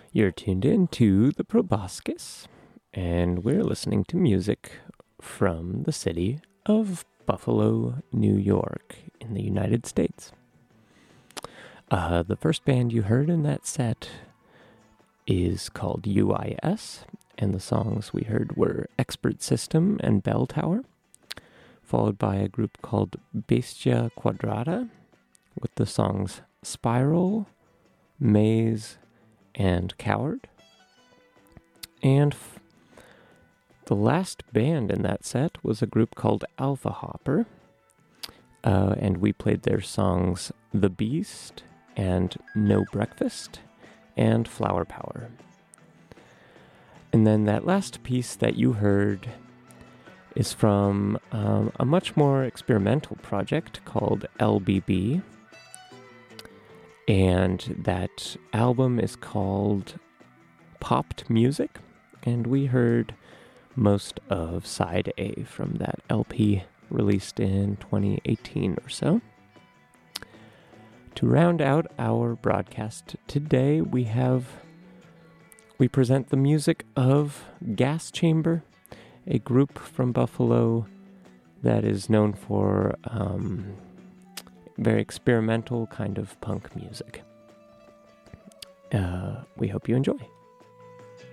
You're tuned in to the Proboscis, and we're listening to music from the city of Buffalo, New York, in the United States. The first band you heard in that set is called UIS, and the songs we heard were Expert System and Bell Tower, followed by a group called Bestia Quadrata with the songs Spiral, Maze, and Coward. And the last band in that set was a group called Alpha Hopper, and we played their songs The Beast and No Breakfast and Flower Power. And then that last piece that you heard is from a much more experimental project called LBB. And that album is called Popped Music, and we heard most of Side A from that LP released in 2018 or so. To round out our broadcast today, we present the music of Gas Chamber, a group from Buffalo that is known for very experimental kind of punk music. We hope you enjoy.